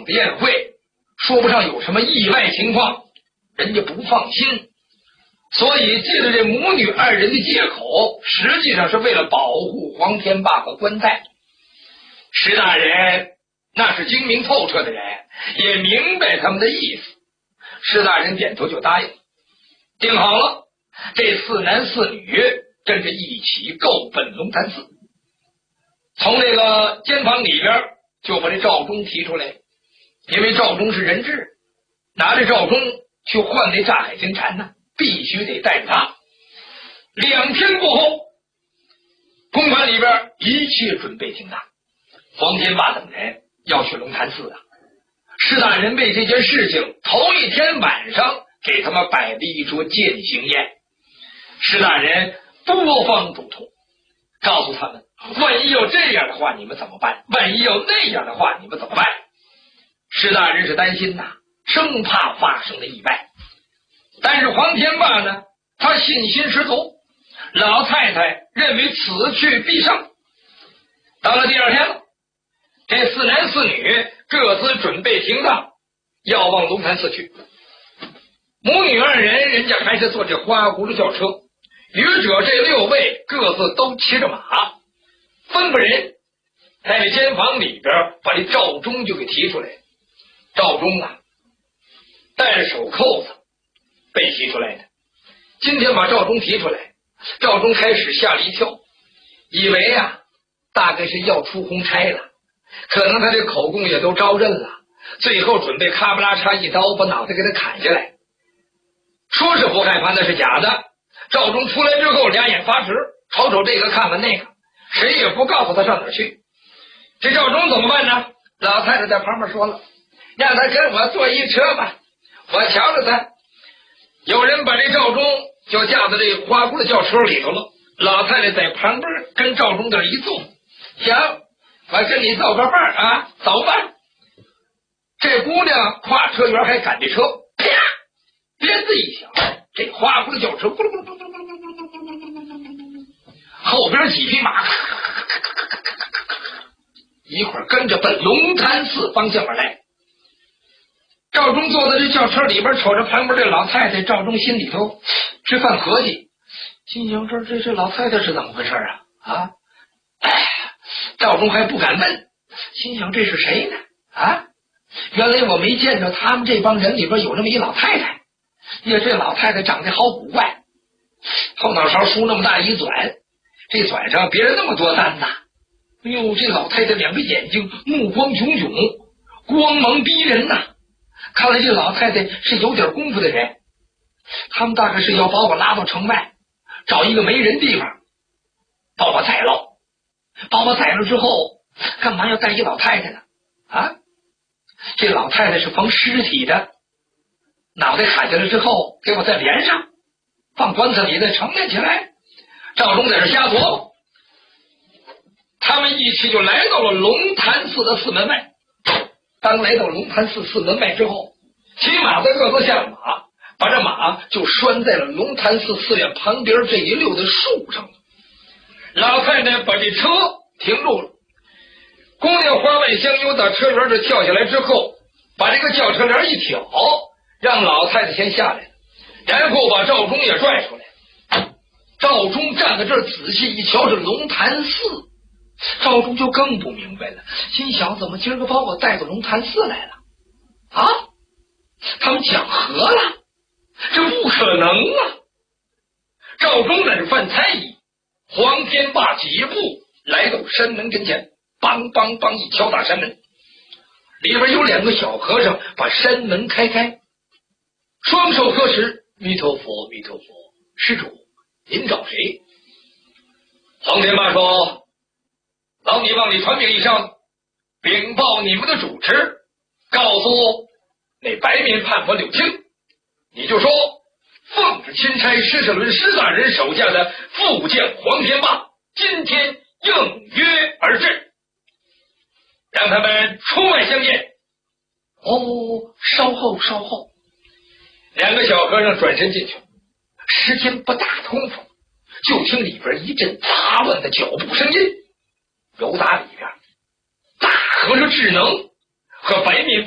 的宴会，说不上有什么意外情况，人家不放心，所以借着这母女二人的借口，实际上是为了保护黄天霸和关泰。石大人那是精明透彻的人，也明白他们的意思。石大人点头就答应，定好了，这4男4女跟着一起够奔龙潭寺。从这个监房里边就把这赵忠提出来，因为赵忠是人质，拿着赵忠去换那炸海金蝉呢，必须得带着他。2天过后，公馆里边一切准备停当，黄天霸等人要去龙潭寺啊。石大人为这件事情头一天晚上给他们摆了一桌饯行宴。石大人多方嘱托，告诉他们万一要这样的话你们怎么办，万一要那样的话你们怎么办。石大人是担心呐，生怕发生了意外。但是黄天霸呢，他信心十足，老太太认为此去必胜。到了第2天了，这4男4女各自准备停当，要往龙潭寺去。母女2人人家还是坐这花轱辘轿车，余者这6位各自都骑着马，分个人在这监房里边把这赵忠就给提出来。赵忠啊，戴着手扣子被提出来的。今天把赵忠提出来，赵忠开始吓了一跳，以为啊大概是要出红差了，可能他这口供也都招认了，最后准备咔不拉嚓一刀把脑袋给他砍下来。说是不害怕，那是假的。赵忠出来之后2眼发直，瞅瞅这个看看那个，谁也不告诉他上哪儿去。这赵忠怎么办呢？老太太在旁边说了，让他跟我坐一车吧，我瞧着他。有人把这赵忠就架在这花轱辘轿车里头了，老太太在旁边跟赵忠这一坐，行，我跟你走个伴儿啊，走吧。这姑娘跨车员还赶这车，啪，鞭子一响，这花轱辘轿车咕噜咕噜咕噜咕噜咕噜咕噜咕噜，后边几匹马一会儿跟着奔龙潭寺方向而来。赵忠坐在这轿车里边，瞅着旁边这老太太，赵忠心里头直犯合计，心想这老太太是怎么回事啊？赵忠还不敢问，心想这是谁呢？啊，原来我没见着他们这帮人里边有这么一老太太，呀，这老太太长得好古怪，后脑勺梳那么大一转，这转上别人那么多簪子，哎呦，这老太太2个眼睛目光炯炯，光芒逼人呐。看来这老太太是有点功夫的人，他们大概是要把我拉到城外，找一个没人地方把我宰了。把我宰了之后，干嘛要带一老太太呢？啊，这老太太是缝尸体的，脑袋砍下来之后给我再连上，放棺材里再承担起来。赵忠在这瞎琢磨。他们一起就来到了龙潭寺的4门外。当来到龙潭寺4门外之后，骑马的各自下了马，把这马就拴在了龙潭寺寺院旁边这一溜的树上了。老太太把这车停住了，姑娘花外香油到车轮这跳下来之后，把这个轿车帘一挑，让老太太先下来，然后把赵忠也拽出来。赵忠站在这儿仔细一瞧，是龙潭寺。赵忠就更不明白了，心想怎么今儿个把我带到龙潭寺来了啊？他们讲和了？这不可能啊！赵忠在这犯猜疑。黄天霸几步来到山门跟前，梆梆梆一敲打山门，里边有2个小和尚把山门开开，双手合十，弥陀佛弥陀佛，施主您找谁？黄天霸说，老尼往里传禀一声，禀报你们的主持，告诉那白面叛佛柳青，你就说奉旨钦差施世伦施大人手下的副将黄天霸今天应约而至，让他们出外相见。稍后稍后。2个小和尚转身进去，时间不大功夫，就听里边一阵杂乱的脚步声音，由打里边大和尚智能和白面